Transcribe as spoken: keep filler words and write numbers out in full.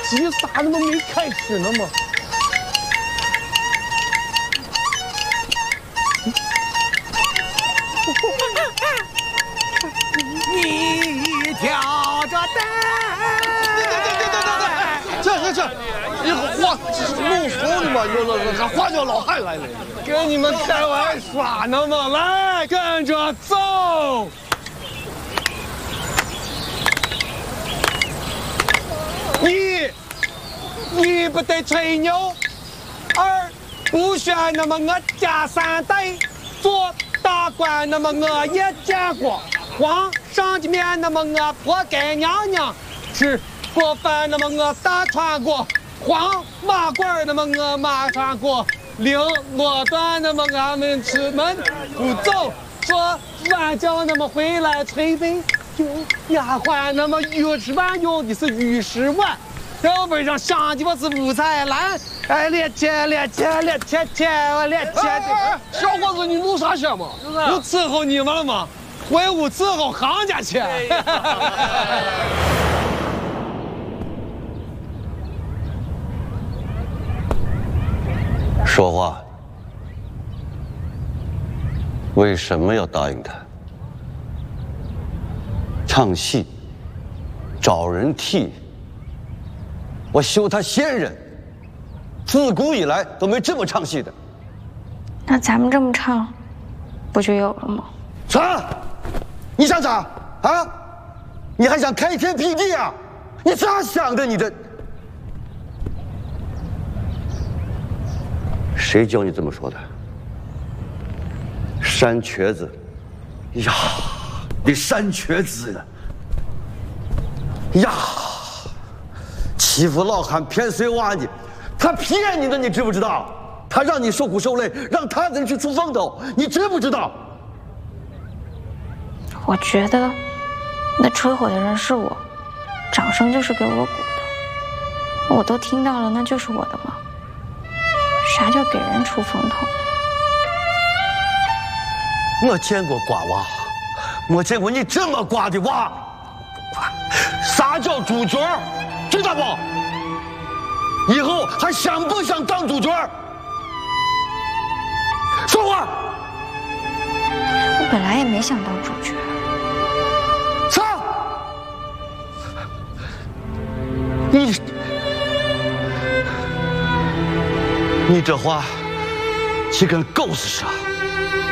急啥那么没开始呢嘛？ 你挑着担。 这这这，你花弄怂的嘛？有了，还花叫老汉来了。跟你们开玩耍呢嘛！来，跟着走。一，你不得吹牛；二，不选那么我家三代做大官，那么我也见过。皇上的面，那么我婆该娘娘吃过饭，那么我大穿过。黄马褂，那么我马穿过。绫罗缎，那么俺们出门不走。说晚叫那么回来捶背。丫鬟，那么御吃饭用的是御食碗，要不然上的我是五彩篮，哎，列切列切列切切，我列切。小伙子，你弄啥去嘛？我伺候你们了吗？回屋伺候行家去。 说话，为什么要答应他？唱戏，找人替，我修他先人，自古以来都没这么唱戏的。 那咱们这么唱，不就有了吗？ 啥？你想咋啊？你还想开天辟地啊？你咋想的？你这谁教你这么说的？山瘸子呀！你山瘸子呢？呀！欺负老汉骗碎娃的，他骗你的，你知不知道？他让你受苦受累，让他人去出风头，你知不知道？ 我觉得，那吹火的人是我，掌声就是给我鼓的，我都听到了，那就是我的吗？啥叫给人出风头？ 我见过瓜娃，没见过你这么瓜的娃。啥叫主角？知道不？以后还想不想当主角？说话！ 我本来也没想当主角。 啥？你你这话，岂跟狗似的？